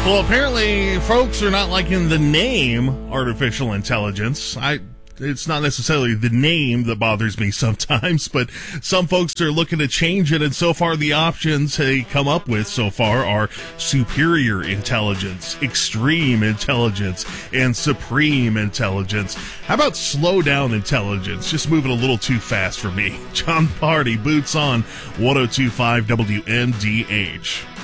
Well, apparently folks are not liking the name artificial intelligence. It's not necessarily the name that bothers me sometimes, but some folks are looking to change it, and so far the options they come up with so far are superior intelligence, extreme intelligence, and supreme intelligence. How about slow down intelligence? Just moving a little too fast for me. John Party, Boots on 102.5 WMDH.